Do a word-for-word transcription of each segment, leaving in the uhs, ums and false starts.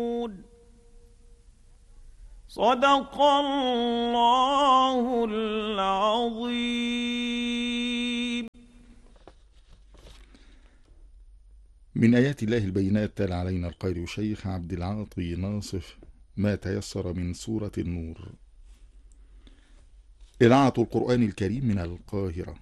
صدق الله العظيم. من آيات الله البينات تلا علينا القارئ الشيخ عبد العاطي ناصف ما تيسر من سورة النور. إذاعة القرآن الكريم من القاهرة.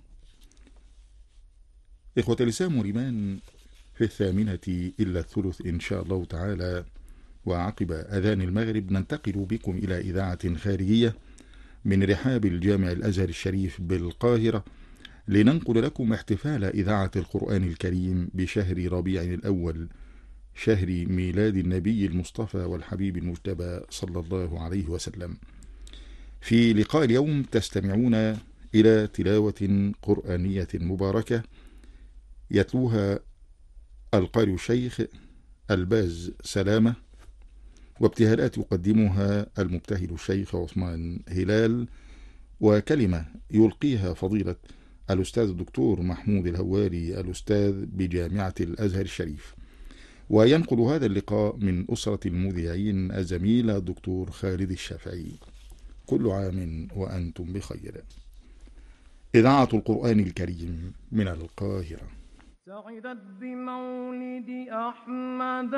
إخوة الإسلام ريمان في الثامنة إلا الثلث إن شاء الله تعالى، وعقب أذان المغرب ننتقل بكم إلى إذاعة خارجية من رحاب الجامع الأزهر الشريف بالقاهرة، لننقل لكم احتفال إذاعة القرآن الكريم بشهر ربيع الأول، شهر ميلاد النبي المصطفى والحبيب المجتبى صلى الله عليه وسلم. في لقاء اليوم تستمعون إلى تلاوة قرآنية مباركة يتلوها القارئ الشيخ الباز سلامة، وابتهالات يقدمها المبتهل الشيخ عثمان هلال، وكلمة يلقيها فضيلة الأستاذ الدكتور محمود الهواري الأستاذ بجامعة الأزهر الشريف. وينقل هذا اللقاء من أسرة المذيعين الزميل الدكتور خالد الشافعي. كل عام وأنتم بخير. إذاعة القرآن الكريم من القاهرة. سعدت بمولد أحمد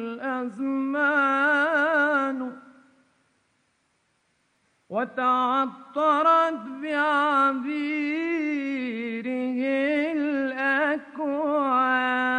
الأزمان، وتعطرت بعبيره الأكوان.